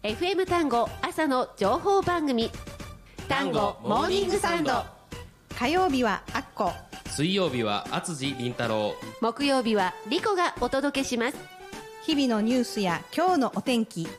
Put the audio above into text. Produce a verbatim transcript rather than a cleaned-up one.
エフエム 単語朝の情報番組単語モーニングサウンド。 火曜日はアッコ、 水曜日は厚地凛太郎、 木曜日はリコがお届けします。 日々のニュースや今日のお天気、